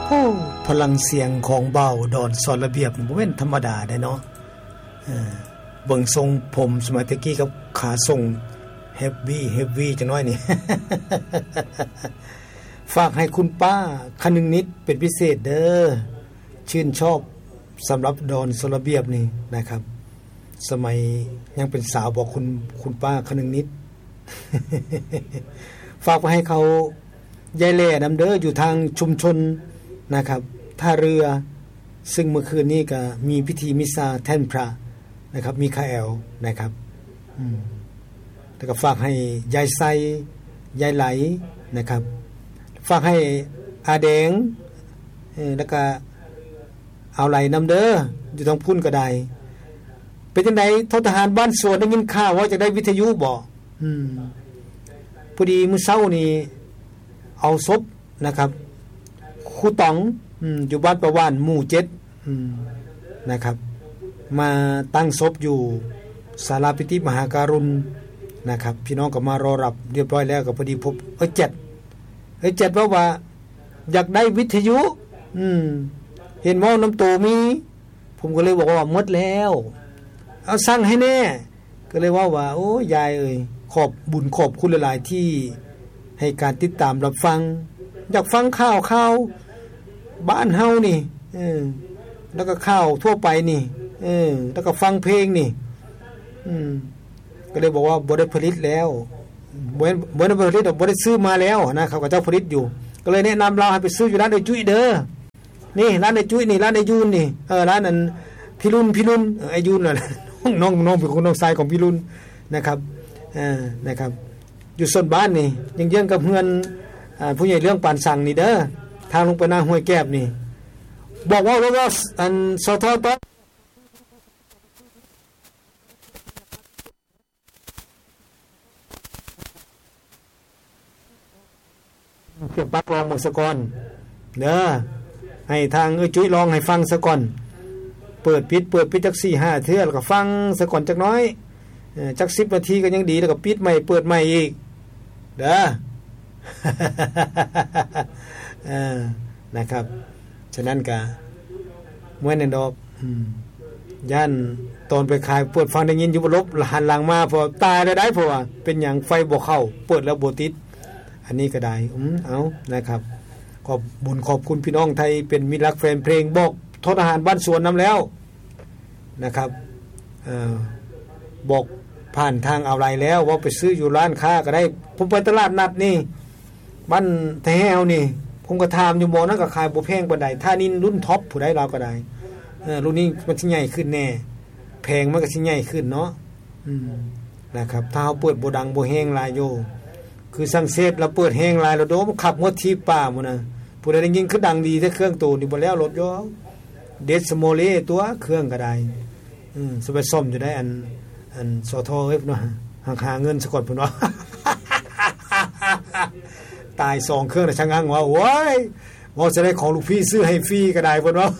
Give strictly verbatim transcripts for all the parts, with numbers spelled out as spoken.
โอ้พลังเสียงของเบาดอนสอนระเบียบบ่แม่นธรรมดาได้เนาะเออเบิ่งทรงผมสมัยตะกี้กับขาทรงเฮฟวี่เฮฟวี่จังน้อยนี่ ฝากให้คุณป้าคนึงนิดเป็นพิเศษเด้อชื่นชอบสำหรับดอนสอนระเบียบนี่นะครับสมัยยังเป็นสาวบอกคุณคุณป้าคนึงนิด ฝากไปให้เขายายแหล่นำเด้ออยู่ทางชุมชนนะครับท่าเรือซึ่งเมื่อคืนนี้ก็มีพิธีมิซาแท่นพระนะครับมีคาแอลนะครับอืมแล้วก็ฝากให้ยายไซยายไหลนะครับฝากให้อาแดงเออแล้วก็เอาไหลนำเด้ออยู่ทางพุ่นก็ได้เป็นจังได๋ทหารบ้านสวนได้ยินข่าวว่าจะได้วิทยุบ่อืมพอดีมื้อเช้านี้เอาศพนะครับครูต๋องอืมอยู่บ้านประวานหมู่เจ็ดอืมนะครับมาตั้งศพอยู่ศาลาปิติมหาการุณนะครับพี่น้องก็มารอรับเรียบร้อยแล้วก็พอดีพบเอ้ยเจ็ดเอ้ยเจ็ดว่าว่าอยากได้วิทยุอืมเห็นว่าน้ำโตมีผมก็เลยบอกว่าหมดแล้วเอาสั่งให้แน่ก็เลยว่าว่าโอ้ยายเอ้ยขอบบุญขอบคุณหลายๆที่ให้การติดตามรับฟังอยากฟังข่าวข่าวบ้านเฮานี่เออแล้วก็ข่าวทั่วไปนี่เออแล้วก็ฟังเพลงนี่อืมก็เลยบอกว่าบ่ได้ผลิตแล้วบ่บ่ได้ผลิตบ่ได้ซื้อมาแล้วนะเขาก็เจ้าผลิตอยู่ก็เลยแนะนำเราให้ไปซื้ออยู่ร้านไอ้จุ้ยเด้อนี่ร้านไอ้จุ้ยนี่ร้านไอ้ยูนนี่เออร้านนั้นพี่รุ่นพี่รุ่นไอ้ยูนน่ะน้องน้องเป็นคนน้องชายของพี่รุ่นนะครับเออนะครับอยู่ส่วนบ้านนี่ยังเยื้องกับเฮือนอ่าผู้ใหญ่เรื่องปานสั่งนี่เด้อทางลงไปหน้าห้วยแก้บนี่บอกว่าว่าอันสทตเก็บปักลองหมดซะก่อนเด้อให้ทางเอ้ยจุ้ยลองให้ฟังซะก่อนเปิดปิดเปิดปิดจัก สี่ห้า เทื่อแล้วก็ฟังซะก่อนจักน้อยเออจักสิบนาทีก็ยังดีแล้วก็ปิดใหม่เปิดใหม่อีกเด้อ เออนะครับฉะนั้นก็เมื่อนั้นดอกอืมย่านตอนไปขายเปิดฟังได้ยินอยู่บ่ลบหันหลังมาพอตายได้เพราะว่าเป็นหยังไฟบ่เข้าเปิดแล้วบ่ติดอันนี้ก็ได้อืมเอานะครับขอบบุญขอบคุณพี่น้องไทยเป็นมิตรรักแฟนเพลงบอกทศอาหารบ้านสวนนำแล้วนะครับเอ่อบอกผ่านทางเอาไรแล้วว่าไปซื้ออยู่ร้านค้าก็ได้ผมไปตลาดนัดนี่บ้านแถวนี่ผมก็ถามอยู่หมอนั้นก็ขายบ่แพงปานใดถ้านี่รุ่นท็อปผู้ใดเราก็ได้เออรุ่นนี้มันสิใหญ่ขึ้นแน่แพงมันก็สิใหญ่ขึ้นเนาะอืมนะครับถ้าเฮาเปิดบ่ดังบ่แฮงหลายโยคือสังเสษเราเปิดแฮงหลายแล้วโดมขับงดทีป่าหมดน่ะผู้ใดได้ยินคือดังดีแต่เครื่องตูนี่บ่แล้วรถโยเดสโมเลตัวเครื่องก็ได้อืมสิไปซ่อมอยู่ได้อันอันสทเอ้ยพุ่นว่าหาหาเงินซะก่อนพุ่นว่า ตายสองเครื่องน่ะช่างงังว่าโอ้ยบ่จะได้ของลูกพี่ซื้อให้ฟรีก็ได้พุ่นว่า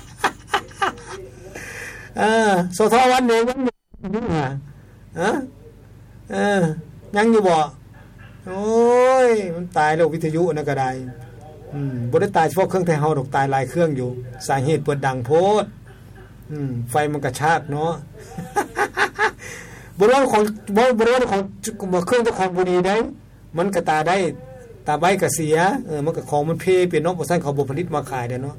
เออสทวันนี้ยังอยู่ฮะฮะเออยังอยู่บ่โอ้ยมันตายแล้ววิทยุน่ะก็ได้อืมบ่ได้ตายเฉพาะเครื่องไทยเฮาดอกตายหลายเครื่องอยู่สาเหตุเปิดดังโพดอืมไฟมันกระชากเนาะ บ่รู้ของบ่บ่รู้ของเครื่องเจ้าของบ่ดีได้มันก็ตาได้ตาใบก็เสียเออมันก็ของมันเพเปลี่ยนเนาะบ่ซั่นเขาบ่ผลิตมาขายได้เนาะ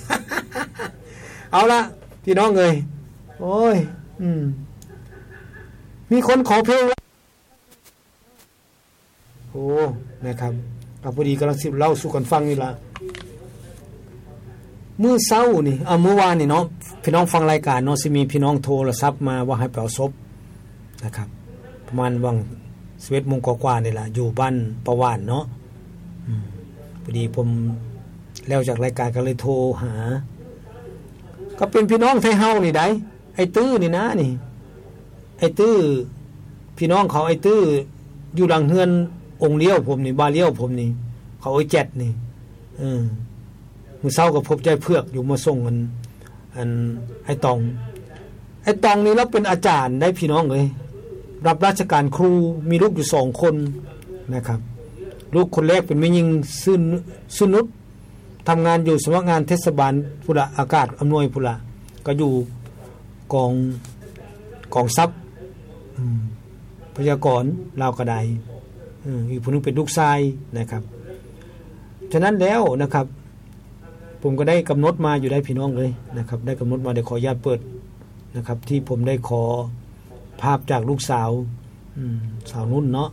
เอาล่ะพี่น้องเอ้ยโอ้ยอืมมีคนขอเพลงโอ้นะครับก็พอดีกำลังสิเล่าสู่กันฟังนี่ล่ะมื้อเช้านี่อ่าเมื่อวานนี่เนาะพี่น้องฟังรายการเนาะสิมีพี่น้องโทรศัพท์มาว่าให้ไปเอาศพนะครับประมาณวังสิบเอ็ดโมงกว่าๆนี่ล่ะอยู่บ้านประวานเนาะอืมพอดีผมแล้วจากรายการก็เลยโทรหาก็เป็นพี่น้องไทยเฮานี่ได้ไอ้ตื้อนี่นะนี่ไอ้ตื้อพี่น้องเขาไอ้ตื้ออยู่หลังเฮือนองค์เลี้ยวผมนี่บาเลี้ยวผมนี่เขาไอ้เจ็ดนี่เออมื้อเช้าก็พบใจเพือกอยู่มาส่งกันอันไอ้ตองไอ้ตองนี่เราเป็นอาจารย์ได้พี่น้องเอ้ยรับราชการครูมีลูกอยู่สองคนนะครับลูกคนแรกเป็นแม่หญิงซื่อซื่อนุชทำงานอยู่สำนักงานเทศบาลพุระอากาศอำนวยพุระก็อยู่กองกองทรัพย์พยากรณ์ลาวกระไดอีกผู้นึงเป็นลูกชายนะครับฉะนั้นแล้วนะครับผมก็ได้กำหนดมาอยู่ได้พี่น้องเลยนะครับได้กำหนดมาได้ขออนุญาตเปิดนะครับที่ผมได้ขอภาพจากลูกสาวสาวนุ่นเนาะ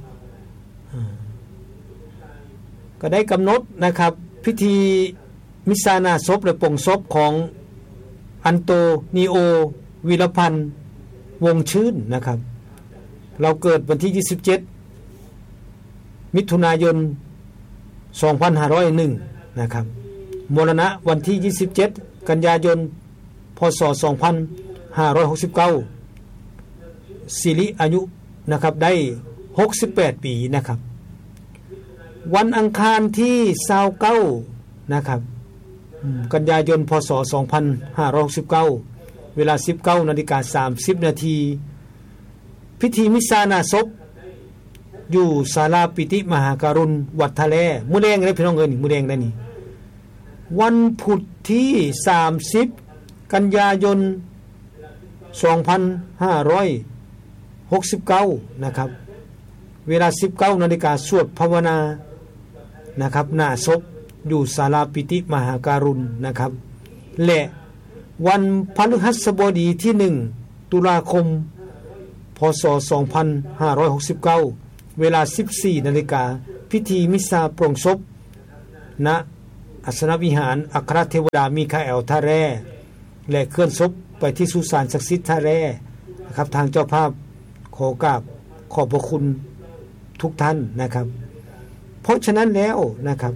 ก็ได้กำหนดนะครับพิธีมิสานาศพและปลงศพของอันโตนิโอวีรพันธ์วงชื่นนะครับเราเกิดวันที่ยี่สิบเจ็ดมิถุนายนสองพันห้าร้อยเอ็ดนะครับมรณะวันที่ยี่สิบเจ็ดกันยายนพศสองพันห้าร้อยหกสิบเก้าสิริอายุนะครับได้หกสิบแปดปีนะครับวันอังคารที่ยี่สิบเก้านะครับกันยายนพศสองพันห้าร้อยหกสิบเก้าเวลา สิบเก้านาฬิกาสามสิบนาทีพิธีมิสานาศพอยู่ศาลาปิติมหาการุณวัดทะเลมื้อแดงได้พี่น้องเอ้ยมื้อแดงได้นี่วันพุธที่สามสิบกันยายนสองพันห้าร้อยหกสิบเก้านะครับเวลา สิบเก้านาฬิกาสวดภาวนานะครับหน้าศพอยู่ศาลาปิติมหาการุณนะครับและวันพฤหัสบดีที่หนึ่งตุลาคมพศสองพันห้าร้อยหกสิบเก้าเวลา สิบสี่นาฬิกาพิธีมิสาปลงศพณอัสนวิหารอัครเทวดามีคาเอลท่าแร่และเคลื่อนศพไปที่สุสานศักดิ์สิทธิ์ท่าแร่นะครับทางเจ้าภาพขอกราบขอบพระคุณทุกท่านนะครับเพราะฉะนั้นแล้วนะครับ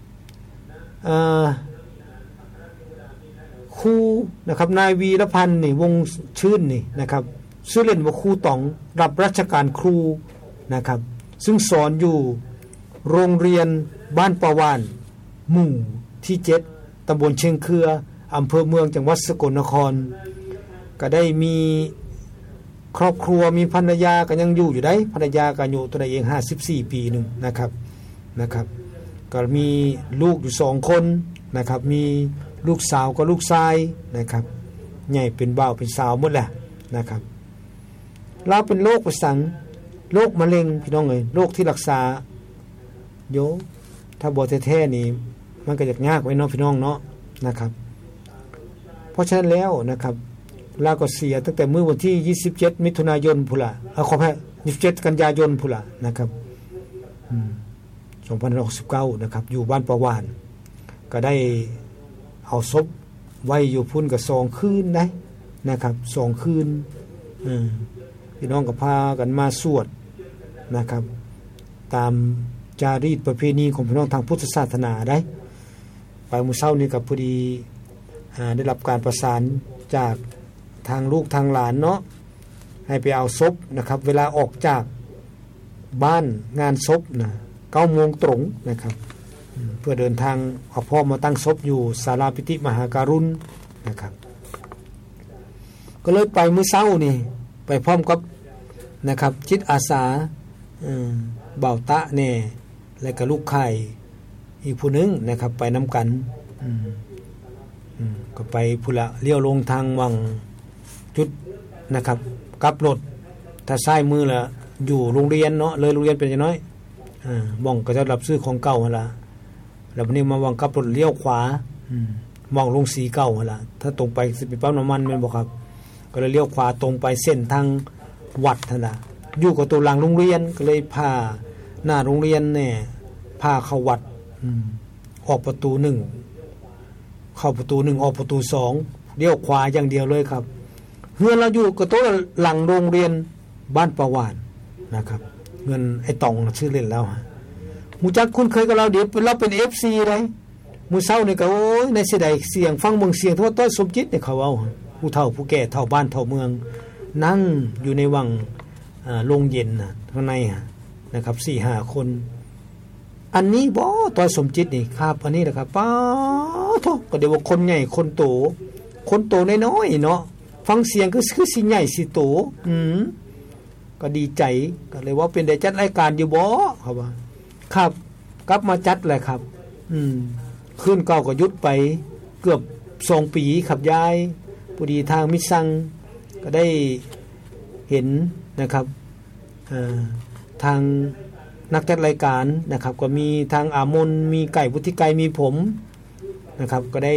ครูนะครับนายวีรพันธ์นี่วงชื่นนี่นะครับชื่อเล่นว่าครูต๋องรับราชการครูนะครับซึ่งสอนอยู่โรงเรียนบ้านปาวานหมู่ที่เจ็ดตำบลเชียงเครืออำเภอเมืองจังหวัดสกลนครก็ได้มีครอบครัวมีภรรยาก็ยังอยู่อยู่ได้ภรรยาก็อายุตัวเองห้าสิบสี่ปีนึงนะครับนะครับก็มีลูกอยู่สองคนนะครับมีลูกสาวกับลูกชายนะครับใหญ่เป็นบ่าวเป็นสาวหมดแหละนะครับเราเป็นโรคประสังโรคมะเร็งพี่น้องเอ้ยโรคที่รักษาโยถ้าบ่แท้ๆนี่มันก็จะยากไว้เนาะพี่น้องเนาะนะครับเพราะฉะนั้นแล้วนะครับลาก็เสียตั้งแต่เมื่อวันที่ยี่สิบเจ็ดมิถุนายนพุ่นล่ะเอ่อขออภัยยี่สิบเจ็ดกันยายนพุ่นล่ะนะครับอืมสองพันห้าร้อยหกสิบเก้านะครับอยู่บ้านประวานก็ได้เอาศพไว้อยู่พุ่นกับสองคืนนะนะครับสองคืนอืมพี่น้องก็พากันมาสวดนะครับตามจารีตประเพณีของพี่น้องทางพุทธศาสนาได้ไปมื้อเช้านี้กับพอดีได้รับการประสานจากทางลูกทางหลานเนาะให้ไปเอาศพนะครับเวลาออกจากบ้านงานศพนะเก้าโมงตรงนะครับเพื่อเดินทางเอาพ่อมาตั้งศพอยู่ศาลาปิติมหาการุณนะครับก็เลยไปมื้อเช้านี่ไปพร้อมกับนะครับจิตอาสาเบาตะแน่และก็ลูกไข่อีกผู้นึงนะครับไปนำกันก็ไปพุละเลี้ยวลงทางวังจุดนะครับกลับรถถ้าซ้ายมือละอยู่โรงเรียนเนาะเลยโรงเรียนเป็นจังน้อยอ่าม่องก็จะรับซื้อของเก่าหั่นล่ะแล้ววันนี้มาวังกลับรถเลี้ยวขวาอืมมองลงสีเก่าหั่นล่ะถ้าตรงไปสิไปปั๊มน้ำมันแม่นบ่ครับก็เลยเลี้ยวขวาตรงไปเส้นทางวัดหั่นล่ะอยู่กับตัวหลังโรงเรียนก็เลยพาหน้าโรงเรียนเนี่ยพาเข้าวัดอืมออกประตูหนึ่งเข้าประตูหนึ่งออกประตูสองเลี้ยวขวาอย่างเดียวเลยครับเฮือนเราอยู่กับตัวหลังโรงเรียนบ้านประวานนะครับเงินไอ้ตองชื่อเล่นแล้วฮะมูจักคุณเคยกับเราเดี๋ยวเราเป็น เอฟ ซี เลยมูเศร้านี่ก็โอ้ยในเสียดายเสียงฟังเมืองเสียงทั่วต้อยสมจิตเนี่ยเขาเอาผู้เฒ่าผู้แก่เฒ่าบ้านเฒ่าเมืองนั่งอยู่ในวังโรงเย็นนะข้างในนะครับ สี่ห้า คนอันนี้บ่ต้อยสมจิตนี่ครับอันนี้แหละครับป้าโธ่ก็เดี๋ยวว่าคนใหญ่คนโตคนโตน้อยๆเนาะฟังเสียงก็คือสิใหญ่สิโตอืมก็ดีใจก็เลยว่าเป็นได้จัดรายการอยู่บ่ครับว่าครับกลับมาจัดเลยครับอืมคืนเก่าก็หยุดไปเกือบสองปีครับยายพอดีทางมิซังก็ได้เห็นนะครับทางนักจัดรายการนะครับก็มีทางอามนมีไก่วุฒิไกรมีผมนะครับก็ได้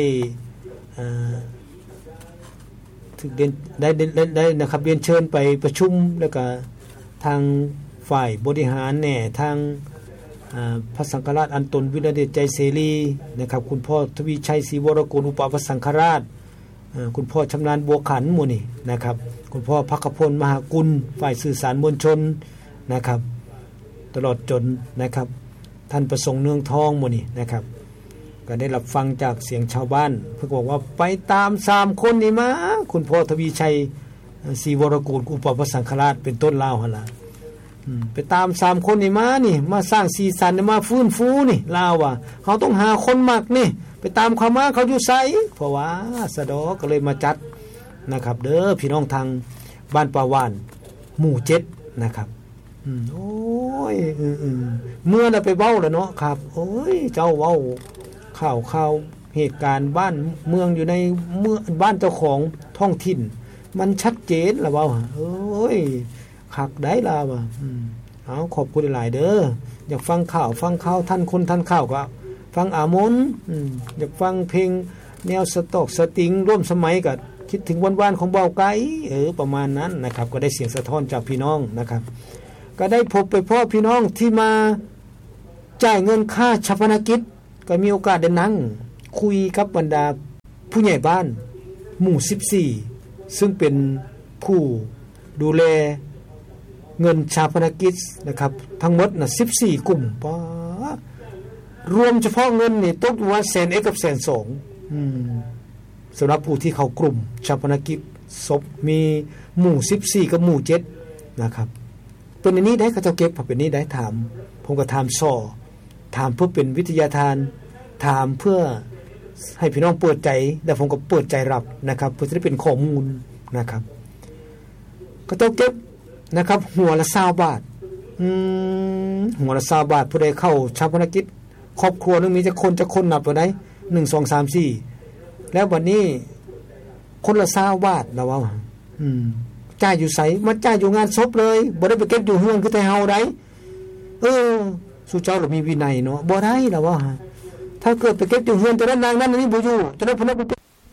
ถึงได้ได้ได้นะครับเรียนเชิญไปประชุมแล้วก็ทางฝ่ายบริหารแน่ทางพระสังฆราชอันตนวิรเดชใจเสรีนะครับคุณพ่อทวีชัยศรีวรกุลอุปพระสังฆราชคุณพ่อชำนาญบัวขันหมู่นี่นะครับคุณพ่อภักพลมหากุลฝ่ายสื่อสารมวลชนนะครับตลอดจนนะครับท่านประสงค์เนืองทองหมู่นี่นะครับก็ได้รับฟังจากเสียงชาวบ้านเพิ่นบอกว่าไปตามสามคนนี่มาคุณพ่อทวีชัยศรีวรกุลอุปพระสังฆราชเป็นต้นลาวหั่นล่ะไปตามสามคนนี่มานี่มาสร้างสีสันมาฟื้นฟูนี่ลาวว่าเขาต้องหาคนมักนี่ไปตามเขามาเขาอยู่ไสเพราะว่าสะดอก็เลยมาจัดนะครับเด้อพี่น้องทางบ้านป่าวานหมู่เจ็ดนะครับอืมโอ้ยอือๆเมื่อน่ะไปเว้าแล้วเนาะครับโอ้ยเจ้าเว้าข่าวข่าวเหตุการณ์บ้านเมืองอยู่ในเมืองบ้านเจ้าของท้องถิ่นมันชัดเจนล่ะเว้าโอ้ยคักได้ล่ะว่าอืมเอาขอบคุณหลายเด้ออยากฟังข่าวฟังข่าวท่านคนท่านข่าวก็ฟังอามนอืมอยากฟังเพลงแนวสตอกสติงร่วมสมัยก็คิดถึงวันวานของเบาไกเออประมาณนั้นนะครับก็ได้เสียงสะท้อนจากพี่น้องนะครับก็ได้พบไปพ่อพี่น้องที่มาจ่ายเงินค่าชาปนกิจก็มีโอกาสได้นั่งคุยกับบรรดาผู้ใหญ่บ้านหมู่สิบสี่ซึ่งเป็นผู้ดูแลเงินชาปนกิจนะครับทั้งหมดน่ะสิบสี่กลุ่มป้ารวมเฉพาะเงินนี่ตกอยู่ว่าแสนเอกกับแสนสองอืมสำหรับผู้ที่เข้ากลุ่มชาปนกิจศพมีหมู่สิบสี่กับหมู่เจ็ดนะครับเป็นอันนี้ได้เขาเจ้าเก็บเป็นนี้ได้ถามผมก็ถามซ่อถามเพื่อเป็นวิทยาทานถามเพื่อให้พี่น้องเปิดใจแล้วผมก็เปิดใจรับนะครับเพื่อจะได้เป็นข้อมูลนะครับก็ต้องเก็บนะครับหัวละยี่สิบบาทอืมหัวละยี่สิบบาทผู้ใดเข้าชาปนกิจครอบครัวนึงมีจะคนจะคนนับบ่ได้หนึ่ง สอง สาม สี่แล้ววันนี้คนละยี่สิบบาทแล้วว่าอืมจ่ายอยู่ไสมาจ่ายอยู่งานศพเลยบ่ได้ไปเก็บอยู่เฮือนคือแต่เฮาได้เออสู่เจ้าเรามีวินัยเนาะบ่ได้แล้วว่าถ้าเกิดไปเก็บอยู่เฮือนแต่นั้นนางนั้นนี่บ่อยู่จะได้พนักไป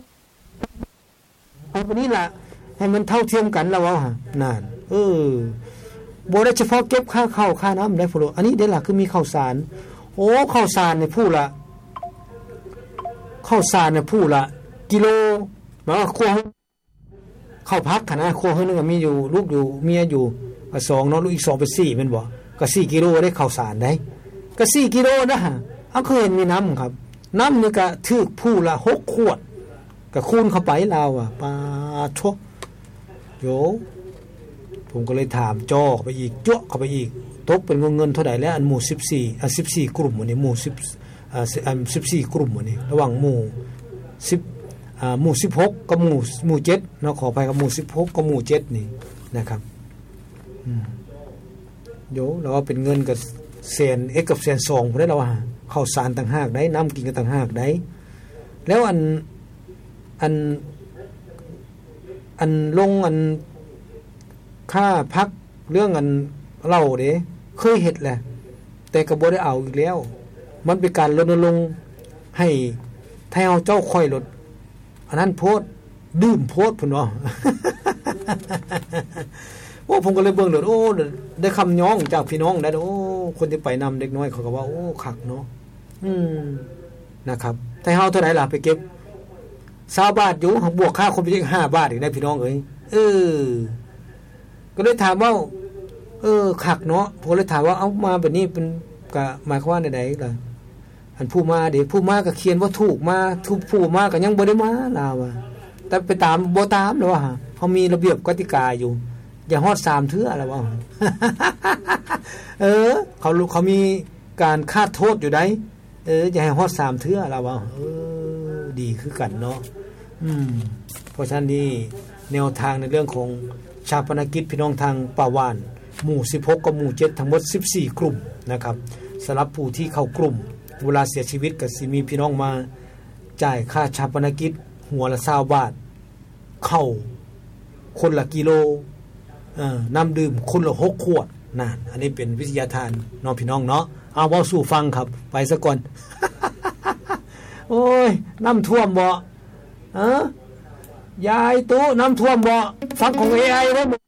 เอาแบบนี้ล่ะให้มันเท่าเทียมกันแล้วว่านั่นเออบ่ได้เฉพาะเก็บค่าข้าวค่าน้ำได้พุ่นอันนี้ได้ล่ะคือมีข้าวสารโอ้ข้าวสารนี่ผู้ละข้าวสารเนี่ยผู้ละกิโลหมายว่าครัวข้าวพักขนาดครัวนึงมีอยู่ลูกอยู่เมียอยู่สองเนาะลูกอีกสองเป็นสี่แม่นบ่ก็สี่กิโลได้ข้าวสารได้ก็สี่กิโลนะฮะเอาเคยเห็นมีน้ำครับน้ำนี่ก็ถึกผู้ละหกขวดก็คูณเข้าไปลาวอ่ะปาชกโยผมก็เลยถามจ่อเข้าไปอีกจ้วเข้าไปอีกตกเป็นเงินเท่าใดแล้วอันหมู่สิบสี่อ่ะสิบสี่กลุ่มอันนี้หมู่10อ่าสิบสี่กลุ่มอันนี้ระหว่างหมู่สิบอ่าหมู่สิบหกกับหมู่หมู่เจ็ดเนาะขออภัยกับหมู่สิบหกกับหมู่เจ็ดนี่นะครับอืมโยแล้วว่าเป็นเงินกับแสนเอกกับแสนสองพุ่นได้แล้วว่าข้าวสารต่างหากได้น้ำกินก็ต่างหากได้แล้วอันอันอันลงอันค่าพักเรื่องอันเล่าเด้เคยเฮ็ดแหละแต่ก็บ่ได้เอาอีกแล้วมันเป็นการรณรงค์ให้ถ้าเอาเจ้าค่อยลดอันนั้นโพดดื่มโพดพุ่นเนาะ โอ้ผมก็เลยเบิ่งเลยโอ้ได้คำย้องจากพี่น้องได้โอ้คนที่ไปนำเด็กน้อยเขาก็ว่าโอ้คักเนาะอืมนะครับถ้าเฮาเท่าไหร่ล่ะไปเก็บยี่สิบบาทอยู่บวกค่าคนไปอีกห้าบาทอีกได้พี่น้องเอ้ยเออก็เลยถามว่าเออคักเนาะผมเลยถามว่าเอามาแบบนี้เป็นก็หมายความว่าใดๆล่ะอันผู้มาเดี๋ยวผู้มาก็เขียนว่าถูกมาทุกผู้มาก็ยังบ่ได้มาลาวอ่ะแต่ไปตามบ่ตามแล้วว่าเฮามีระเบียบกติกาอยู่อย่าฮอดสามเทื่อแล้วว่า เออเขาเขามีการคาดโทษอยู่ได้เอออย่าให้ฮอดสามเทื่อแล้วว่าเออดีคือกันเนาะอืมเพราะฉะนั้นนี่แนวทางในเรื่องของชาปนกิจพี่น้องทางป่าวานหมู่สิบหกกับหมู่เจ็ดทั้งหมดสิบสี่กลุ่มนะครับสำหรับผู้ที่เข้ากลุ่มเวลาเสียชีวิตก็สิมีพี่น้องมาจ่ายค่าชาปนกิจหัวละยี่สิบบาทเข้าคนละกิโลเอ่อน้ำดื่มคนละหกขวดนั่นอันนี้เป็นวิทยาทานน้องพี่น้องเนาะเอาเว้าสู่ฟังครับไปซะก่อน โอ้ยน้ำท่วมบ่เอ้อยายตู้น้ำท่วมบ่ฟังของ เอ ไอ เด้อ